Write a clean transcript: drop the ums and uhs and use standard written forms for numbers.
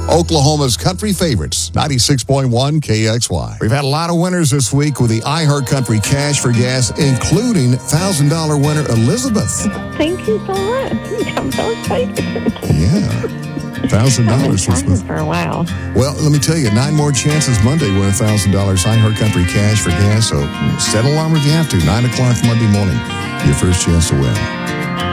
Oklahoma's country favorites, 96.1 KXY. We've had a lot of winners this week with the iHeart Country Cash for Gas, including $1,000 winner Elizabeth. Thank you so much. I'm so excited. Yeah. $1,000 for a while. Well, let me tell you, 9 more chances Monday to win $1,000 iHeart Country Cash for Gas. So set an alarm if you have to. 9 o'clock Monday morning, your first chance to win.